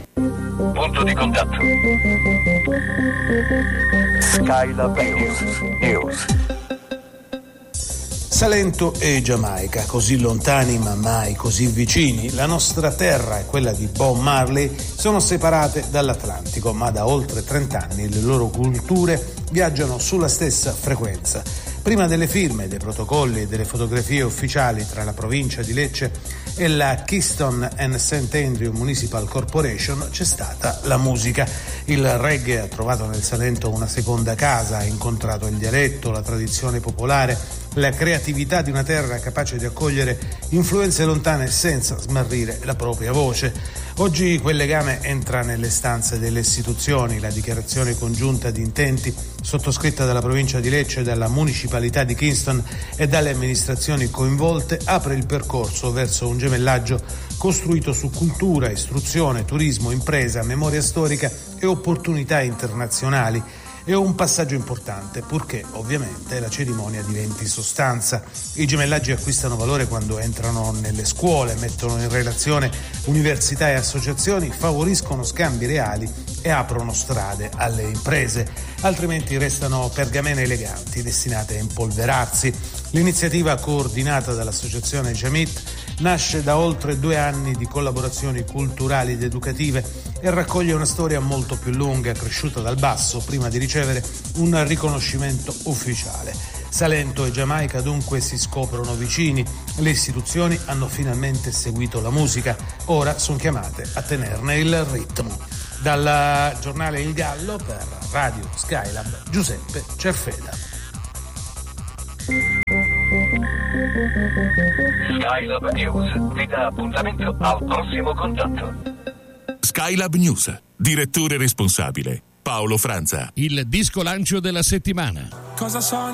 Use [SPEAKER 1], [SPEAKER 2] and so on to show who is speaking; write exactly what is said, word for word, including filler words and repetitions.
[SPEAKER 1] Punto di contatto. Skylab News. News.
[SPEAKER 2] Salento e Giamaica, così lontani ma mai così vicini. La nostra terra e quella di Bob Marley sono separate dall'Atlantico, ma da oltre trent'anni le loro culture viaggiano sulla stessa frequenza. Prima delle firme, dei protocolli e delle fotografie ufficiali tra la provincia di Lecce e la Keystone and Saint Andrew Municipal Corporation c'è stata la musica. Il reggae ha trovato nel Salento una seconda casa, ha incontrato il dialetto, la tradizione popolare, la creatività di una terra capace di accogliere influenze lontane senza smarrire la propria voce. Oggi quel legame entra nelle stanze delle istituzioni. La dichiarazione congiunta di intenti sottoscritta dalla provincia di Lecce, dalla municipalità di Kingston e dalle amministrazioni coinvolte apre il percorso verso un gemellaggio costruito su cultura, istruzione, turismo, impresa, memoria storica e opportunità internazionali. È un passaggio importante, purché ovviamente la cerimonia diventi sostanza. I gemellaggi acquistano valore quando entrano nelle scuole, mettono in relazione università e associazioni, favoriscono scambi reali e aprono strade alle imprese, altrimenti restano pergamene eleganti destinate a impolverarsi. L'iniziativa, coordinata dall'associazione Jamit, nasce da oltre due anni di collaborazioni culturali ed educative e raccoglie una storia molto più lunga, cresciuta dal basso prima di ricevere un riconoscimento ufficiale. Salento e Giamaica dunque si scoprono vicini, le istituzioni hanno finalmente seguito la musica, ora sono chiamate a tenerne il ritmo. Dal giornale Il Gallo per Radio Skylab, Giuseppe Cerfeda.
[SPEAKER 1] Skylab News vi dà appuntamento al prossimo contatto.
[SPEAKER 3] Skylab News, direttore responsabile Paolo Franza.
[SPEAKER 4] Il disco lancio della settimana.
[SPEAKER 5] Cosa sono